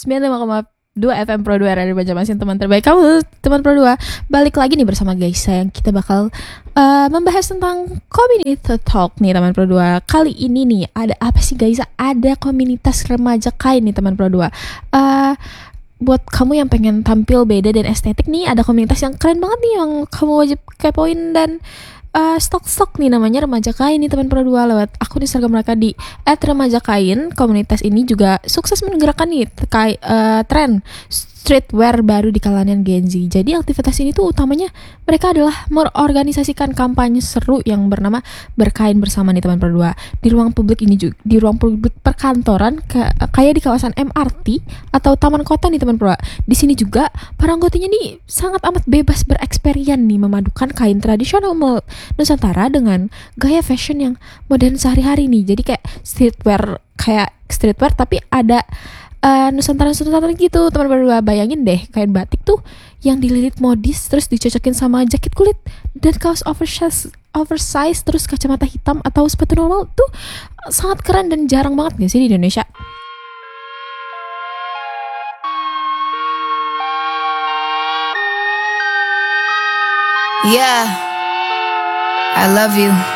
95,2 FM Pro 2 Radio Banjarmasin, teman terbaik kamu, teman Pro 2. Balik lagi nih bersama Gaisa yang kita bakal membahas tentang community talk nih teman Pro 2. Kali ini nih ada apa sih Gaisa? Ada komunitas remaja kain nih teman Pro 2. Buat kamu yang pengen tampil beda dan estetik nih, ada komunitas yang keren banget nih yang kamu wajib kepoin dan stok nih, namanya Remaja Kain nih teman Pro 2. Lewat akun Instagram mereka di @remajakain. Komunitas ini juga sukses menggerakkan nih tren streetwear baru di kalangan Gen Z. Jadi aktivitas ini tuh utamanya mereka adalah mengorganisasikan kampanye seru yang bernama Berkain Bersama nih teman Pro 2. Di ruang publik ini juga, di ruang publik perkantoran kayak di kawasan MRT atau taman kota nih teman Pro 2. Di sini juga para anggotanya nih sangat amat bebas bereksperian nih, memadukan kain tradisional Nusantara dengan gaya fashion yang modern sehari-hari nih. Jadi kayak streetwear tapi ada Nusantara gitu teman berdua. Bayangin deh kain batik tuh yang dililit modis, terus dicocokin sama jaket kulit dan kaos oversize, terus kacamata hitam atau sepatu normal tuh sangat keren dan jarang banget gak sih di Indonesia? Yeah, I love you.